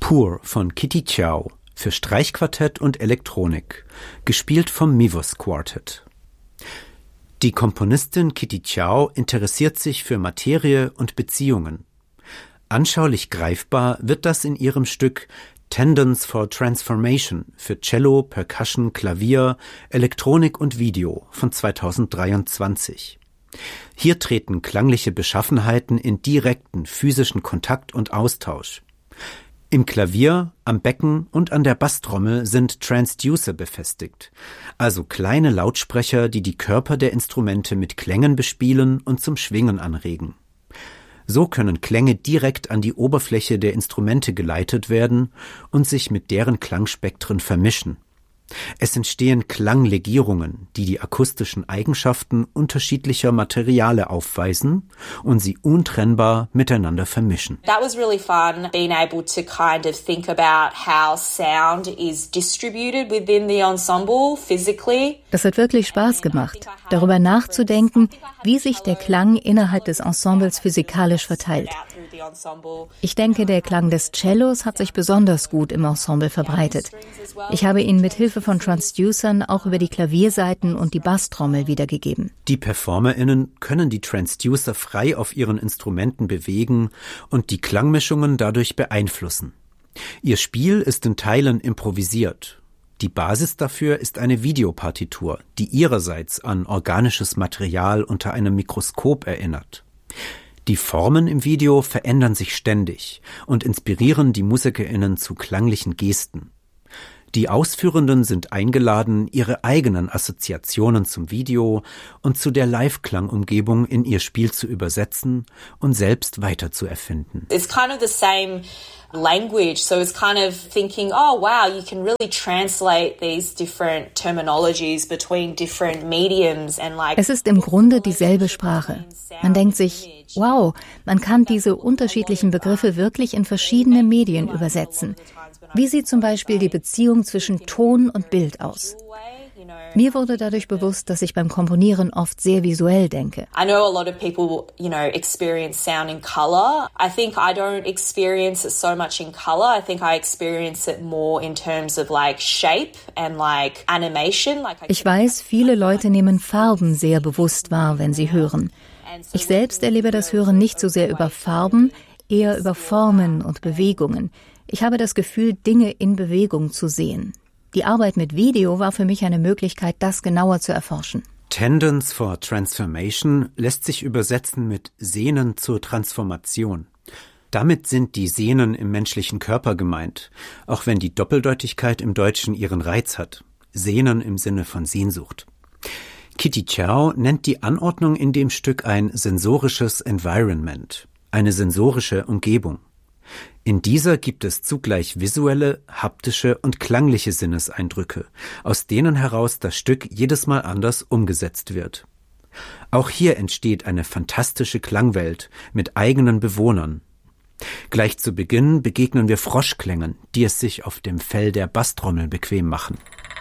Pur von Kitty Chow für Streichquartett und Elektronik, gespielt vom Mivos Quartet. Die Komponistin Kitty Chow interessiert sich für Materie und Beziehungen. Anschaulich greifbar wird das in ihrem Stück Tendons for Transformation für Cello, Percussion, Klavier, Elektronik und Video von 2023. Hier treten klangliche Beschaffenheiten in direkten physischen Kontakt und Austausch. Im Klavier, am Becken und an der Basstrommel sind Transducer befestigt, also kleine Lautsprecher, die die Körper der Instrumente mit Klängen bespielen und zum Schwingen anregen. So können Klänge direkt an die Oberfläche der Instrumente geleitet werden und sich mit deren Klangspektren vermischen. Es entstehen Klanglegierungen, die die akustischen Eigenschaften unterschiedlicher Materiale aufweisen und sie untrennbar miteinander vermischen. That was really fun, being able to kind of think about how sound is distributed within the ensemble physically. Das hat wirklich Spaß gemacht, darüber nachzudenken, wie sich der Klang innerhalb des Ensembles physikalisch verteilt. Ich denke, der Klang des Cellos hat sich besonders gut im Ensemble verbreitet. Ich habe ihn mit Hilfe von Transducern auch über die Klaviersaiten und die Basstrommel wiedergegeben. Die PerformerInnen können die Transducer frei auf ihren Instrumenten bewegen und die Klangmischungen dadurch beeinflussen. Ihr Spiel ist in Teilen improvisiert. Die Basis dafür ist eine Videopartitur, die ihrerseits an organisches Material unter einem Mikroskop erinnert. Die Formen im Video verändern sich ständig und inspirieren die MusikerInnen zu klanglichen Gesten. Die Ausführenden sind eingeladen, ihre eigenen Assoziationen zum Video und zu der Live-Klangumgebung in ihr Spiel zu übersetzen und selbst weiterzuerfinden. It's kind of the same language, so it's kind of thinking, oh wow, you can really translate these different terminologies between different mediums and like. Es ist im Grunde dieselbe Sprache. Man denkt sich, wow, man kann diese unterschiedlichen Begriffe wirklich in verschiedene Medien übersetzen. Wie sieht zum Beispiel die Beziehung zwischen Ton und Bild aus? Mir wurde dadurch bewusst, dass ich beim Komponieren oft sehr visuell denke. I know a lot of people, experience sound in color. I think I don't experience it so much in color. I think I experience it more in terms of like shape and like animation. Ich weiß, viele Leute nehmen Farben sehr bewusst wahr, wenn sie hören. Ich selbst erlebe das Hören nicht so sehr über Farben, eher über Formen und Bewegungen. Ich habe das Gefühl, Dinge in Bewegung zu sehen. Die Arbeit mit Video war für mich eine Möglichkeit, das genauer zu erforschen. Tendons for Transformation lässt sich übersetzen mit Sehnen zur Transformation. Damit sind die Sehnen im menschlichen Körper gemeint, auch wenn die Doppeldeutigkeit im Deutschen ihren Reiz hat. Sehnen im Sinne von Sehnsucht. Kitty Chow nennt die Anordnung in dem Stück ein sensorisches Environment, eine sensorische Umgebung. In dieser gibt es zugleich visuelle, haptische und klangliche Sinneseindrücke, aus denen heraus das Stück jedes Mal anders umgesetzt wird. Auch hier entsteht eine fantastische Klangwelt mit eigenen Bewohnern. Gleich zu Beginn begegnen wir Froschklängen, die es sich auf dem Fell der Basstrommel bequem machen.